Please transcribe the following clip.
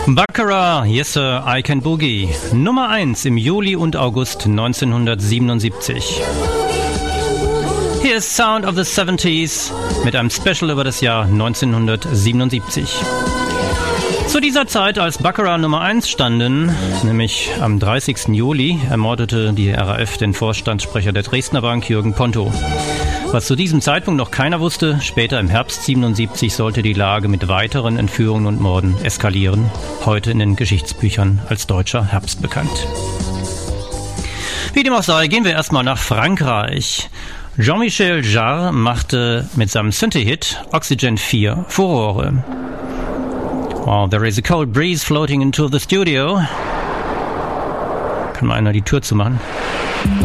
Baccarat, Yes Sir, I Can Boogie. Nummer 1 im Juli und August 1977. Hier ist Sound of the 70s mit einem Special über das Jahr 1977. Zu dieser Zeit, als Baccarat Nummer 1 standen, nämlich am 30. Juli, ermordete die RAF den Vorstandssprecher der Dresdner Bank, Jürgen Ponto. Was zu diesem Zeitpunkt noch keiner wusste, später im Herbst 77 sollte die Lage mit weiteren Entführungen und Morden eskalieren, heute in den Geschichtsbüchern als deutscher Herbst bekannt. Wie dem auch sei, gehen wir erstmal nach Frankreich. Jean-Michel Jarre machte mit seinem Synthie-Hit Oxygen 4 Furore. Oh, there is a cold breeze floating into the studio. Kann mal einer die Tür zumachen?